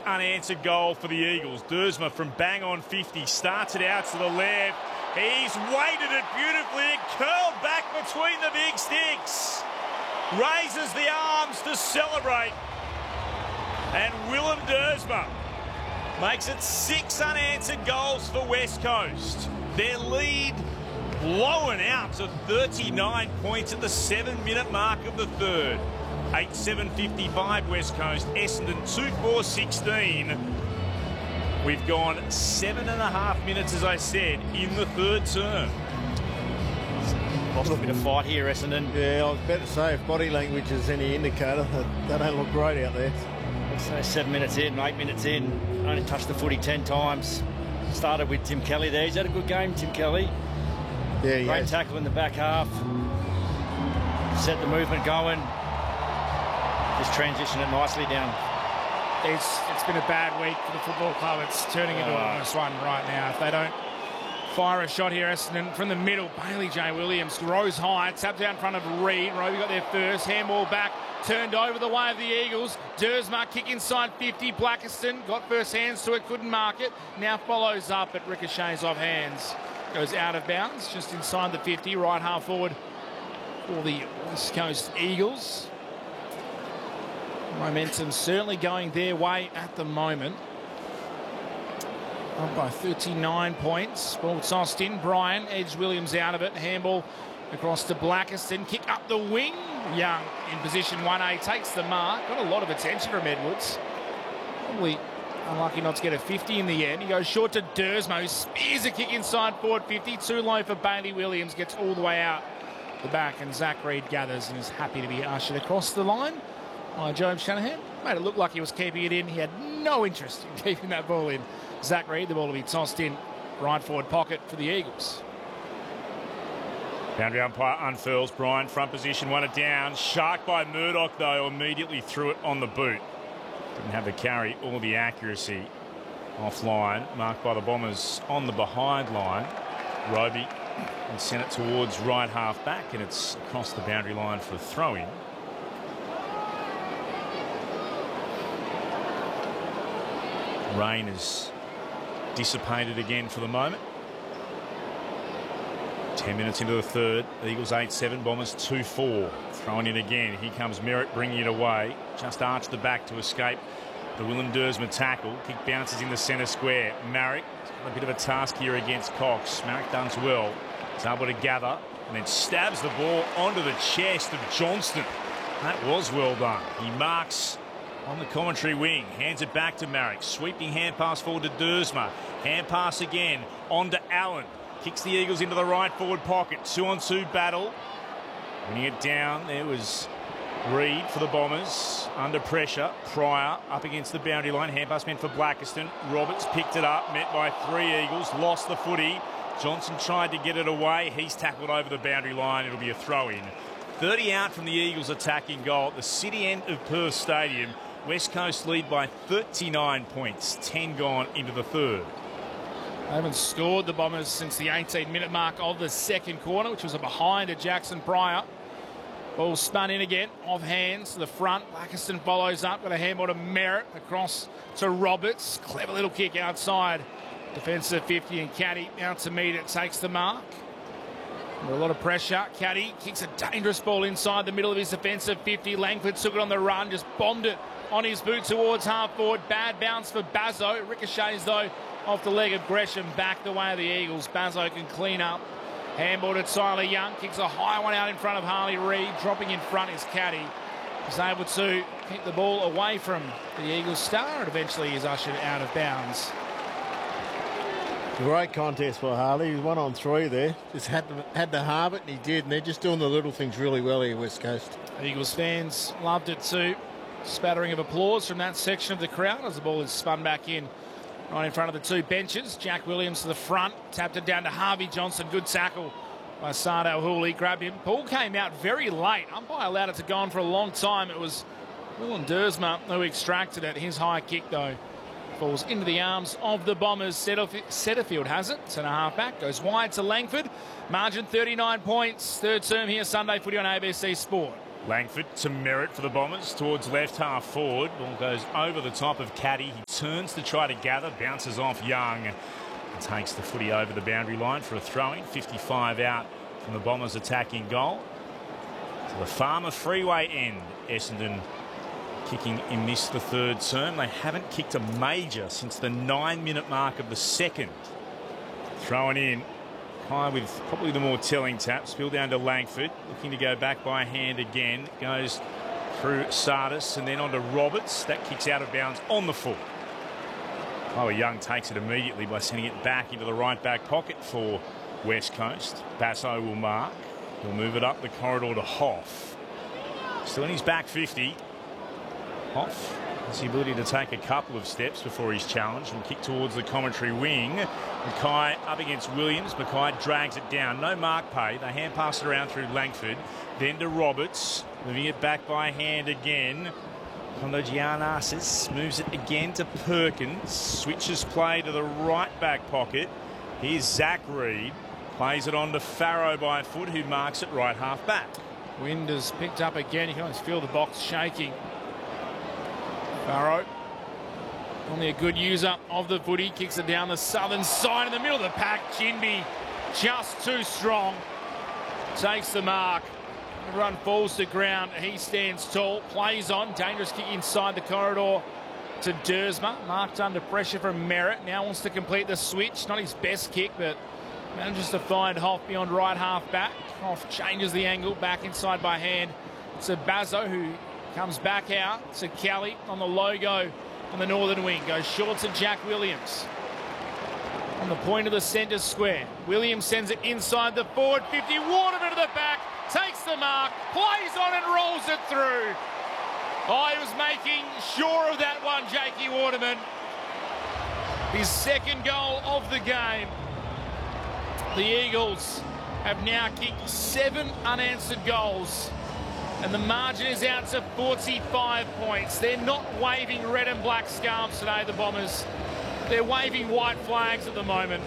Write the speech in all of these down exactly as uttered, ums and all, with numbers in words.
unanswered goal for the Eagles. Dersma from bang on fifty starts it out to the left. He's weighted it beautifully and curled back between the big sticks. Raises the arms to celebrate. And Willem Dersma makes it six unanswered goals for West Coast. Their lead blown out to thirty-nine points at the seven-minute mark of the third. eight seven fifty-five West Coast, Essendon two four sixteen. We've gone seven and a half minutes, as I said, in the third term. Lost a bit of fight here, Essendon. Yeah, I was about to say, if body language is any indicator, they don't look great out there. So seven minutes in, eight minutes in, only touched the footy ten times. Started with Tim Kelly there. He's had a good game, Tim Kelly. Yeah, he Great has. tackle in the back half. Set the movement going. Just transitioned it nicely down. It's it's been a bad week for the football club. It's turning into Oh. a almost one right now. If they don't fire a shot here, Essendon from the middle, Bailey J. Williams rose high, tapped out in front of Reed. Roby got there first, handball back, turned over the way of the Eagles. Dersma kick inside fifty. Blackiston got first hands to it, couldn't mark it. Now follows up, but ricochets off hands. Goes out of bounds, just inside the fifty, right half forward for the West Coast Eagles. Momentum certainly going their way at the moment. Up by thirty-nine points. Ball tossed in. Bryan edged Williams out of it. Handball across to Blackiston. Kick up the wing. Young in position one A takes the mark. Got a lot of attention from Edwards. Probably unlucky not to get a fifty in the end. He goes short to Dersma, who spears a kick inside forward fifty. Too low for Bailey Williams. Gets all the way out the back, and Zach Reed gathers and is happy to be ushered across the line. Oh, Joe Shanahan made it look like he was keeping it in. He had no interest in keeping that ball in. Zach Reed, the ball will be tossed in right forward pocket for the Eagles. Boundary umpire unfurls. Bryan front position, won it down. Shark by Murdoch, though, immediately threw it on the boot. Didn't have the carry or the accuracy. Offline, marked by the Bombers on the behind line. Roby and sent it towards right half back, and it's across the boundary line for a throw-in. Rain is dissipated again for the moment. Ten minutes into the third. Eagles eight seven, Bombers two four. Throwing in again. Here comes Merritt bringing it away. Just arched the back to escape the Willem Dersma tackle. Kick bounces in the centre square. Marrick got a bit of a task here against Cox. Marrick does well. He's able to gather and then stabs the ball onto the chest of Johnston. That was well done. He marks on the commentary wing, hands it back to Marrick. Sweeping hand pass forward to Dersma. Hand pass again on to Allen. Kicks the Eagles into the right forward pocket. Two on two battle. Winning it down. There was Reed for the Bombers. Under pressure. Pryor up against the boundary line. Hand pass meant for Blackiston. Roberts picked it up. Met by three Eagles. Lost the footy. Johnson tried to get it away. He's tackled over the boundary line. It'll be a throw-in. thirty out from the Eagles attacking goal at the city end of Perth Stadium. West Coast lead by thirty-nine points. ten gone into the third. They haven't scored, the Bombers, since the eighteen-minute mark of the second quarter, which was a behind to Jackson Pryor. Ball spun in again, off hands to the front. Blackiston follows up, got a handball to Merritt, across to Roberts. Clever little kick outside. Defensive fifty, and Caddy out to meet it, takes the mark. Under a lot of pressure. Caddy kicks a dangerous ball inside the middle of his defensive fifty. Langford took it on the run, just bombed it on his boot towards half forward. Bad bounce for Bazzo. Ricochets, though, off the leg of Gresham, back the way of the Eagles. Bazzo can clean up. Handball to Tyler Young. Kicks a high one out in front of Harley Reid. Dropping in front is Caddy. He's able to keep the ball away from the Eagles star, and eventually is ushered out of bounds. Great contest for Harley. He was one on three there. Just had to, had to halve it, and he did. And they're just doing the little things really well here, West Coast. Eagles fans loved it too. Spattering of applause from that section of the crowd as the ball is spun back in right in front of the two benches. Jack Williams to the front. Tapped it down to Harvey Johnson. Good tackle by Sardo Hooley. Grabbed him. Ball came out very late. Umpire allowed it to go on for a long time. It was Willem Dersma who extracted it. His high kick, though, falls into the arms of the Bombers. Setterfield has it. Centre half back. Goes wide to Langford. Margin thirty-nine points. Third term here Sunday footy on A B C Sport. Langford to Merritt for the Bombers towards left half forward. Ball goes over the top of Caddy. He turns to try to gather, bounces off Young, and takes the footy over the boundary line for a throw-in. fifty-five out from the Bombers' attacking goal. To the Farmer Freeway end. Essendon kicking in this the third term. They haven't kicked a major since the nine-minute mark of the second. Thrown in. High with probably the more telling tap. Spill down to Langford. Looking to go back by hand again. Goes through Sardis and then on to Roberts. That kicks out of bounds on the full. Oh, Young takes it immediately by sending it back into the right back pocket for West Coast. Basso will mark. He'll move it up the corridor to Hoff. Still in his back fifty. Hoff has the ability to take a couple of steps before he's challenged and kick towards the commentary wing. Mackay up against Williams. Mackay drags it down. No mark pay. They hand pass it around through Langford. Then to Roberts. Moving it back by hand again. Kondo Giannakis moves it again to Perkins. Switches play to the right back pocket. Here's Zach Reed. Plays it on to Farrow by foot, who marks it right half back. Wind has picked up again. You can almost feel the box shaking. Farrow, only a good user of the footy, kicks it down the southern side in the middle of the pack. Jinby just too strong. Takes the mark. Everyone falls to ground. He stands tall, plays on. Dangerous kick inside the corridor to Dersma. Marked under pressure from Merritt. Now wants to complete the switch. Not his best kick, but manages to find Hoff beyond right half back. Hoff changes the angle back inside by hand. It's a Bazzo who comes back out to Kelly on the logo on the northern wing. Goes short to Jack Williams. On the point of the centre square. Williams sends it inside the forward fifty. Waterman to the back. Takes the mark. Plays on and rolls it through. Oh, he was making sure of that one, Jakey Waterman. His second goal of the game. The Eagles have now kicked seven unanswered goals. And the margin is out to forty-five points. They're not waving red and black scarves today, the Bombers. They're waving white flags at the moment.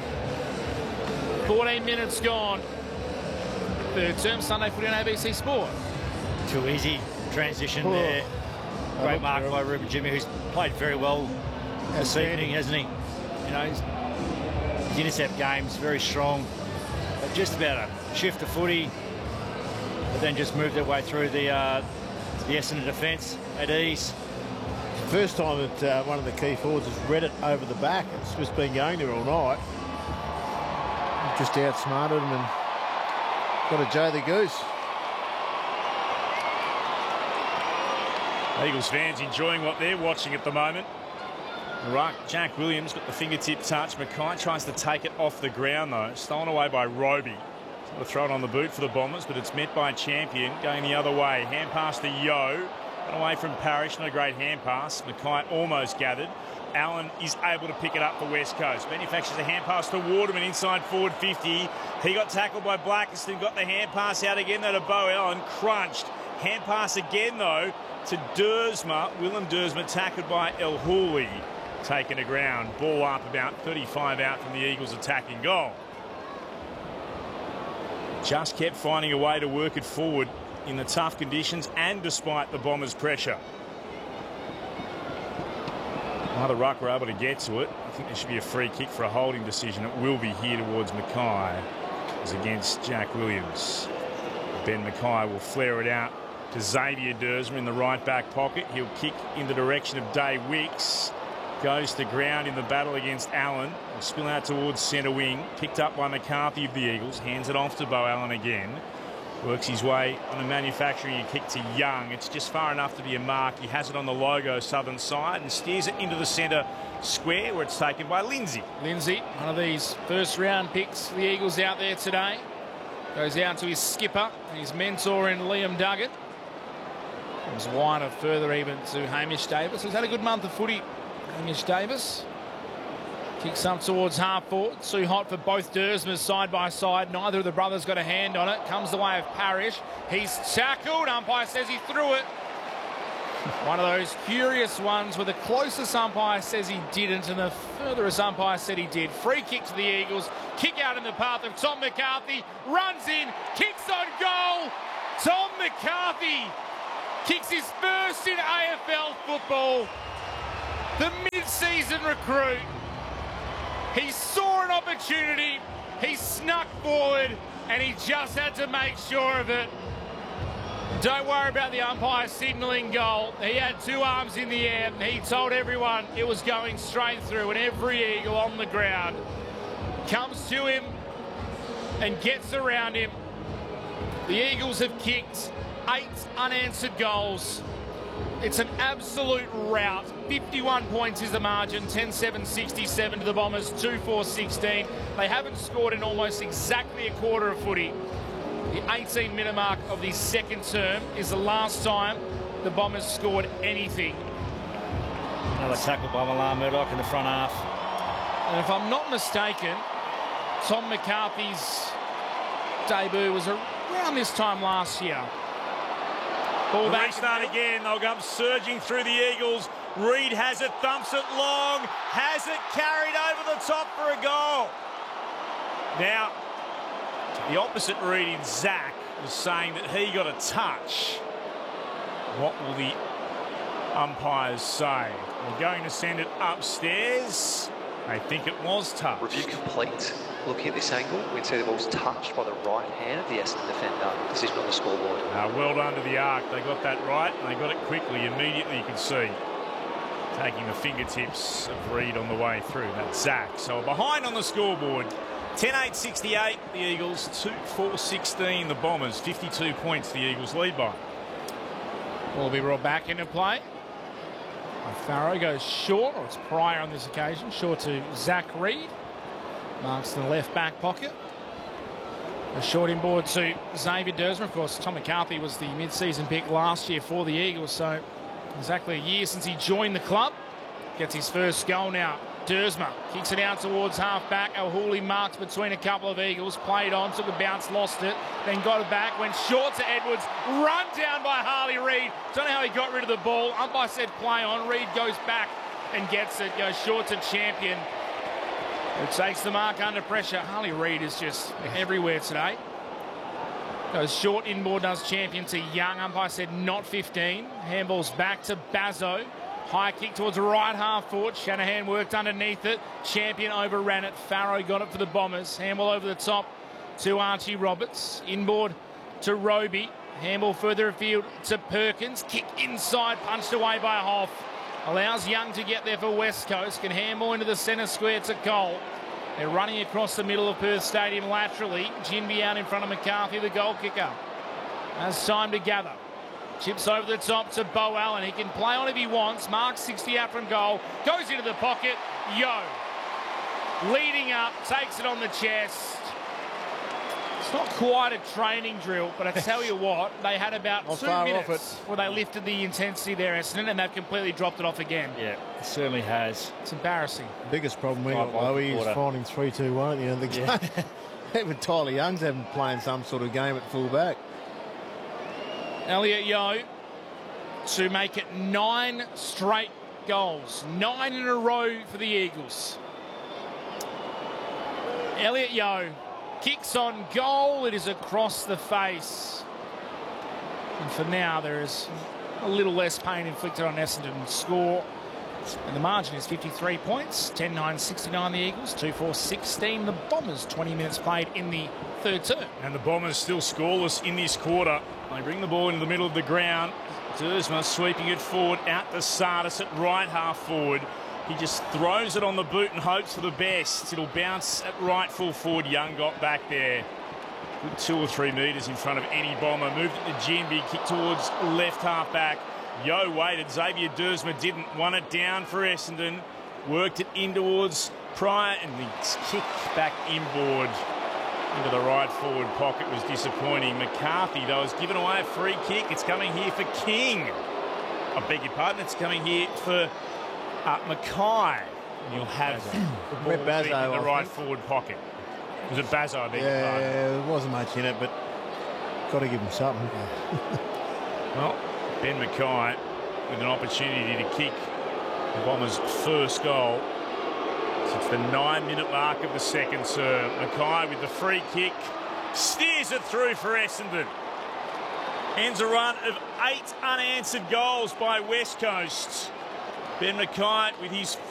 fourteen minutes gone. Third term, Sunday footy on A B C Sport. Too easy transition Oh. there. Great Oh, mark terrible. by Ruben Jimmy, who's played very well this evening, hasn't he? You know, his, his intercept game's very strong. But just about to shift the footy, but then just move their way through the uh, the Essendon defence at ease. First time that uh, one of the key forwards has read it over the back. It's just been going there all night. Just outsmarted him and got a Joe the Goose. Eagles fans enjoying what they're watching at the moment. Right, Jack Williams got the fingertip touch. Mackay tries to take it off the ground though. Stolen away by Roby. Got to throw it on the boot for the Bombers, but it's met by Champion going the other way. Hand pass to Yo. Got away from Parrish. Not a great hand pass. Mackay almost gathered. Allen is able to pick it up for West Coast. Manufactures a hand pass to Waterman inside forward fifty. He got tackled by Blackiston. Got the hand pass out again though to Bo Allen. Crunched. Hand pass again though to Dersma. Willem Dersma tackled by El Houli. Taken to ground. Ball up about thirty-five out from the Eagles' attacking goal. Just kept finding a way to work it forward in the tough conditions and despite the Bombers' pressure. Either ruck were able to get to it. I think there should be a free kick for a holding decision. It will be here towards Mackay. It's against Jack Williams. Ben Mackay will flare it out to Xavier Dersma in the right back pocket. He'll kick in the direction of Day Wicks. Goes to ground in the battle against Allen. Will spill out towards centre wing. Picked up by McCarthy of the Eagles. Hands it off to Bo Allen again. Works his way on a manufacturing kick to Young. It's just far enough to be a mark. He has it on the logo southern side and steers it into the centre square where it's taken by Lindsay. Lindsay, one of these first round picks for the Eagles out there today. Goes out to his skipper and his mentor in Liam Duggett. Comes wider further even to Hamish Davis, who's had a good month of footy. Hamish Davis kicks up towards half forward. Too hot for both Dersmas side by side. Neither of the brothers got a hand on it. Comes the way of Parrish. He's tackled. Umpire says he threw it. One of those curious ones where the closest umpire says he didn't and the furthest umpire said he did. Free kick to the Eagles. Kick out in the path of Tom McCarthy. Runs in. Kicks on goal. Tom McCarthy kicks his first in A F L football. The mid-season recruit. He saw an opportunity, he snuck forward, and he just had to make sure of it. Don't worry about the umpire signalling goal. He had two arms in the air, and he told everyone it was going straight through, and every Eagle on the ground comes to him and gets around him. The Eagles have kicked eight unanswered goals. It's an absolute rout. fifty-one points is the margin, ten seven sixty-seven to the Bombers, two four sixteen. They haven't scored in almost exactly a quarter of footy. The eighteen minute mark of the second term is the last time the Bombers scored anything. Another tackle by Milan Murdoch in the front half. And if I'm not mistaken, Tom McCarthy's debut was around this time last year. Ball back. Restart again. They'll come surging through the Eagles. Reid has it, thumps it long, has it carried over the top for a goal. Now, the opposite reading, Zach, was saying that he got a touch. What will the umpires say? We're going to send it upstairs. I think it was touch. Review complete. Looking at this angle, we can see the ball's touched by the right hand of the Essendon defender. Decision on the scoreboard. Uh, well done to the Arc. They got that right, and they got it quickly. Immediately, you can see. Taking the fingertips of Reid on the way through. That's Zach. So behind on the scoreboard. ten eight sixty-eight, the Eagles. two four sixteen, the Bombers. fifty-two points the Eagles lead by. Will be brought back into play. Farrow goes short, or it's Pryor on this occasion. Short to Zach Reid. Marks in the left back pocket. A short inboard to Xavier Duursma. Of course, Tom McCarthy was the mid-season pick last year for the Eagles, so exactly a year since he joined the club. Gets his first goal now. Duursma kicks it out towards half-back. O'Hooley marked between a couple of Eagles. Played on, took a bounce, lost it. Then got it back, went short to Edwards. Run down by Harley Reid. Don't know how he got rid of the ball. Umpire said play on. Reid goes back and gets it. Goes short to Champion. It takes the mark under pressure. Harley Reid is just everywhere today. Goes short inboard, does Champion to Young. Umpire said not fifteen. Handball's back to Bazzo. High kick towards right half forward. Shanahan worked underneath it. Champion overran it. Farrow got it for the Bombers. Handball over the top to Archie Roberts. Inboard to Roby. Handball further afield to Perkins. Kick inside, punched away by Hoff. Allows Young to get there for West Coast. Can handball into the centre square to Cole. They're running across the middle of Perth Stadium laterally. Ginby out in front of McCarthy, the goal kicker. Has time to gather. Chips over the top to Bo Allen. He can play on if he wants. Mark sixty out from goal. Goes into the pocket. Yo. Leading up. Takes it on the chest. It's not quite a training drill, but I tell you what, they had about Not two far minutes off it. where they lifted the intensity there, Essendon, and they've completely dropped it off again. Yeah, it certainly has. It's embarrassing. Biggest problem we Five got, Lowy, is quarter. finding three two one at the end of the game. Yeah. Even Tyler Young's having playing some sort of game at full-back. Elliot Yeo to make it nine straight goals. Nine in a row for the Eagles. Elliot Yeo kicks on goal. It is across the face. And for now, there is a little less pain inflicted on Essendon. Score. And the margin is fifty-three points. ten nine sixty-nine the Eagles. two four sixteen the Bombers. twenty minutes played in the third term. And the Bombers still scoreless in this quarter. They bring the ball into the middle of the ground. Duursma sweeping it forward out to Sardis at right half forward. He just throws it on the boot and hopes for the best. It'll bounce at right full forward. Young got back there. Good two or three metres in front of any Bomber. Moved it to Ginby. Kick towards left half back. Yo waited. Xavier Duursma didn't. Won it down for Essendon. Worked it in towards Pryor. And the kick back inboard into the right forward pocket was disappointing. McCarthy, though, has given away a free kick. It's coming here for King. I beg your pardon. It's coming here for uh, Mackay. And you'll have the ball Brett Bazzo, in the I right think. forward pocket. Was it Bazzo? I beg your pardon. Yeah, there wasn't much in it, but got to give him something. Well, Ben Mackay with an opportunity to kick the Bombers' first goal since the nine-minute mark of the second term. Mackay with the free kick steers it through for Essendon. Ends a run of eight unanswered goals by West Coast. Ben McKay with his